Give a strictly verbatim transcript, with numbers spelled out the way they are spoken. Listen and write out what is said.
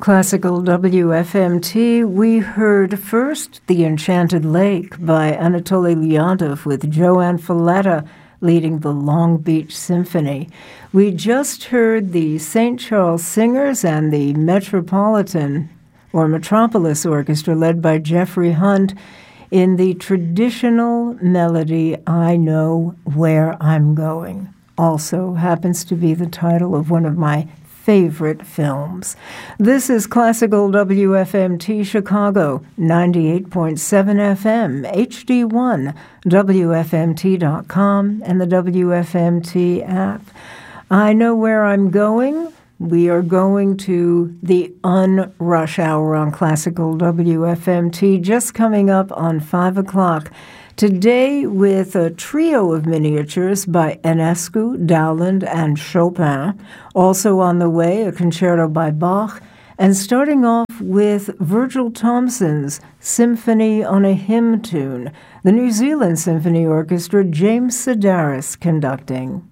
Classical W F M T, we heard first The Enchanted Lake by Anatoly Leonov with Joanne Falletta leading the Long Beach Symphony. We just heard the Saint Charles Singers and the Metropolitan or Metropolis Orchestra led by Jeffrey Hunt in the traditional melody, I Know Where I'm Going. Also happens to be the title of one of my favorite films. This is Classical W F M T Chicago, ninety-eight point seven F M, H D one, W F M T dot com, and the W F M T app. I Know Where I'm Going. We are going to the unrush hour on Classical W F M T, just coming up on five o'clock. Today with a trio of miniatures by Enescu, Dowland, and Chopin. Also on the way, a concerto by Bach. And starting off with Virgil Thomson's Symphony on a Hymn Tune, the New Zealand Symphony Orchestra, James Sedaris conducting.